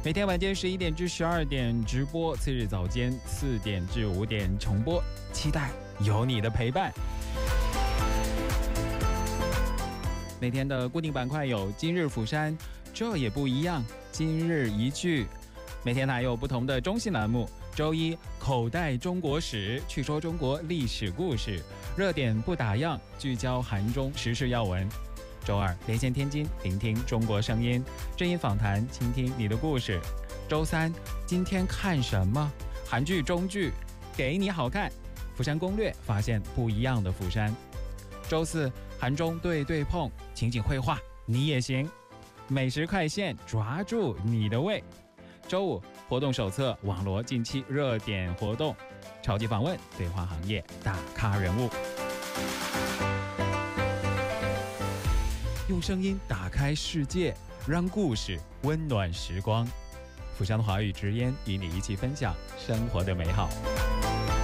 每天晚间11点至12点直播，次日早间4点至5点重播，期待有你的陪伴。每天的固定板块有今日釜山，这也不一样，今日一句。每天还有不同的中性栏目，周一口袋中国史，去说中国历史故事，热点不打烊，聚焦韩中时事要闻。周二连线天津，聆听中国声音，正音访谈，倾听你的故事。周三今天看什么？韩剧中剧给你好看，釜山攻略，发现不一样的釜山。周四韩中对碰，情景绘画你也行。美食快线，抓住你的胃。周五活动手册，网罗近期热点活动。超级访问，对话行业大咖人物。用声音打开世界，让故事温暖时光。釜山华语直言与你一起分享生活的美好。